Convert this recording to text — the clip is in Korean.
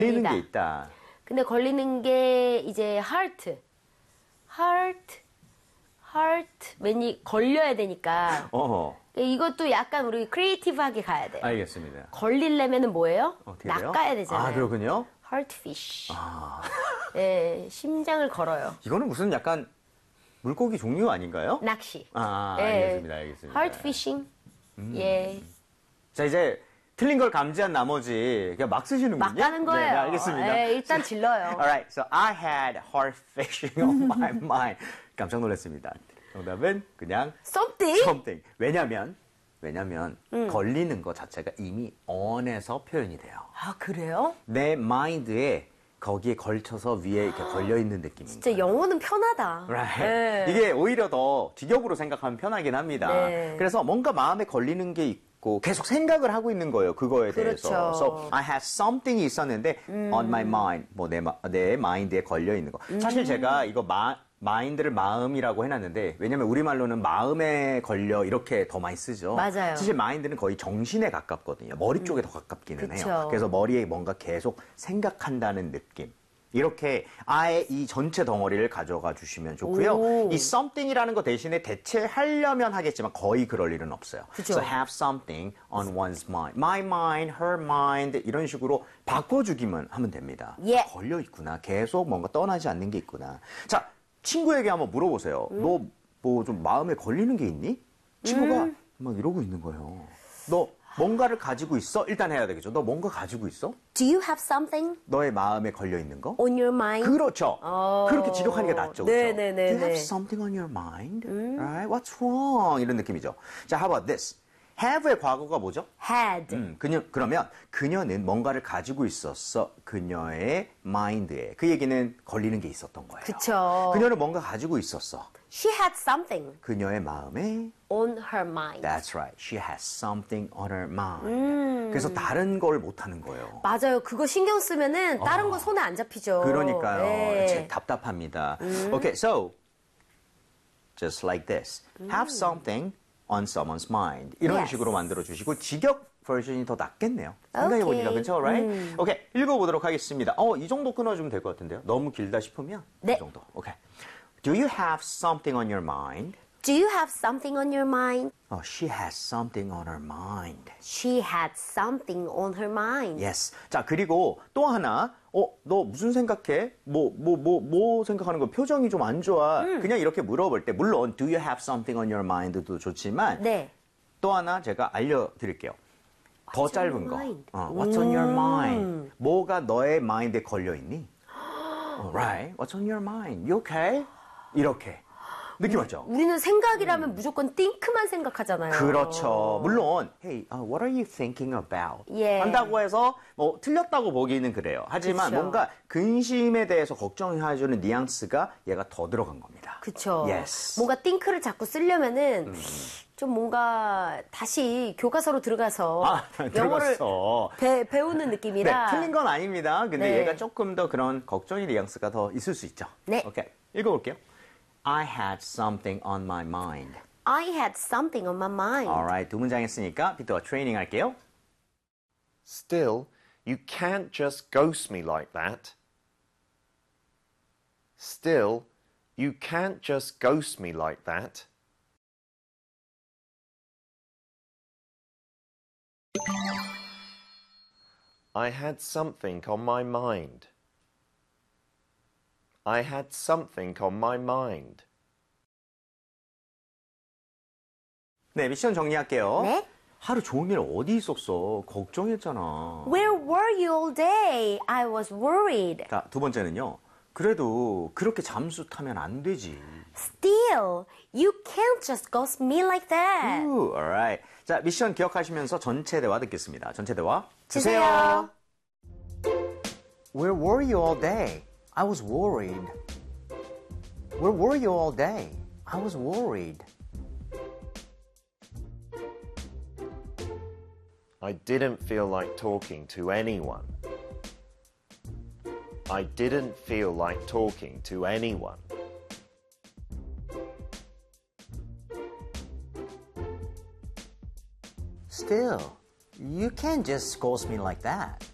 걸리는 게 있다. 근데 걸리는 게 이제 heart. 왠지 걸려야 되니까. 이것도 약간 우리 크리에이티브하게 가야 돼요. 알겠습니다. 걸리려면은 뭐예요? 어떻게 돼요? 낚아야 되잖아요. 아, 그렇군요. heartfish. 네, 심장을 걸어요. 이거는 무슨 약간 물고기 종류 아닌가요? 낚시. 알겠습니다. 알겠습니다. heartfishing. 예. 자, 이제 틀린 걸 감지한 나머지 그냥 막 쓰시는군요. 막 가는 거예요. 네, 알겠습니다. 일단 질러요. Alright, so I had heart fishing on my mind. 깜짝 놀랐습니다. 정답은 그냥 something. 왜냐면 걸리는 것 자체가 이미 on에서 표현이 돼요. 아, 그래요? 내 마인드에 거기에 걸쳐서 위에 이렇게 걸려있는 느낌입니다. 진짜 영어는 편하다. Right. 네. 이게 오히려 더 직역으로 생각하면 편하긴 합니다. 네. 그래서 뭔가 마음에 걸리는 게 있고 계속 생각을 하고 있는 거예요. 그거에 그렇죠. 대해서. So I had something이 있었는데 on my mind, 뭐 내 마인드에 걸려 있는 거. 사실 제가 이거 마인드를 마음이라고 해놨는데 왜냐면 우리말로는 마음에 걸려 이렇게 더 많이 쓰죠. 맞아요. 사실 마인드는 거의 정신에 가깝거든요. 머리 쪽에 더 가깝기는 해요. 그래서 머리에 뭔가 계속 생각한다는 느낌. 이렇게 아예 이 전체 덩어리를 가져가 주시면 좋고요. 이 something이라는 거 대신에 대체하려면 하겠지만 거의 그럴 일은 없어요. 그쵸. So have something on one's mind. My mind, her mind 이런 식으로 바꿔주기만 하면 됩니다. 예. 걸려 있구나. 계속 뭔가 떠나지 않는 게 있구나. 자, 친구에게 한번 물어보세요. 너 뭐 좀 마음에 걸리는 게 있니? 친구가 막 이러고 있는 거예요. 너 뭔가를 가지고 있어? 일단 해야 되겠죠. 너 뭔가 가지고 있어? Do you have something 너의 마음에 걸려 있는 거? on your mind? 그렇죠. 그렇게 직역하는 게 낫죠. 그렇죠? 네네네. Do you have something on your mind? Right? What's wrong? 이런 느낌이죠. 자, how about this? have의 과거가 뭐죠? had. 그러면 그녀는 뭔가를 가지고 있었어. 그녀의 마인드에. 그 얘기는 걸리는 게 있었던 거예요. 그쵸. 그녀는 뭔가 가지고 있었어. She had something 그녀의 마음에. on her mind. That's right. She has something on her mind. 그래서 다른 걸 못하는 거예요. 맞아요. 그거 신경 쓰면은 다른 거 손에 안 잡히죠. 그러니까요. 네. 답답합니다. Okay, so just like this. Have something on someone's mind. 이런 Yes. 식으로 만들어 주시고 직역 버전이 더 낫겠네요. 생각해 보니까 그렇죠, right? 오케이, 읽어보도록 하겠습니다. 이 정도 끊어주면 될 것 같은데요. 너무 길다 싶으면 네. 이 정도. 오케이. Do you have something on your mind? Do you have something on your mind? She has something on her mind. She had something on her mind. Yes. 자, 그리고 또 하나. 너 무슨 생각해? 뭐 생각하는 거? 표정이 좀 안 좋아. 그냥 이렇게 물어볼 때, 물론, do you have something on your mind도 좋지만, 네. 또 하나 제가 알려드릴게요. 더 What's 짧은 on 거. your mind? What's on your mind? 뭐가 너의 마인드에 걸려있니? Right. What's on your mind? You okay? 이렇게. 느낌 왔죠? 우리는 생각이라면 무조건 think만 생각하잖아요. 그렇죠. 물론, hey, what are you thinking about? 예. 한다고 해서 뭐 틀렸다고 보기는 그래요. 하지만 그쵸. 뭔가 근심에 대해서 걱정해주는 뉘앙스가 얘가 더 들어간 겁니다. 그쵸. Yes. 뭔가 think를 자꾸 쓰려면은 좀 뭔가 다시 교과서로 들어가서 영어를 들어갔어. 배우는 느낌이라. 네, 틀린 건 아닙니다. 근데 네. 얘가 조금 더 그런 걱정의 뉘앙스가 더 있을 수 있죠. 네. 오케이, 읽어볼게요. I had something on my mind. I had something on my mind. Alright, 두 문장 했으니까 비트와 트레이닝 할게요. Still, you can't just ghost me like that. Still, you can't just ghost me like that. I had something on my mind. I had something on my mind. 네, 미션 정리할게요. 네? 하루 종일 어디 있었어? 걱정했잖아. Where were you all day? I was worried. 자, 두 번째는요. 그래도 그렇게 잠수 타면 안 되지. Still, you can't just ghost me like that. Alright. 자, 미션 기억하시면서 전체 대화 듣겠습니다. 전체 대화 주세요. Where were you all day? I was worried. Where were you all day? I was worried. I didn't feel like talking to anyone. I didn't feel like talking to anyone. Still, you can't just ghost me like that.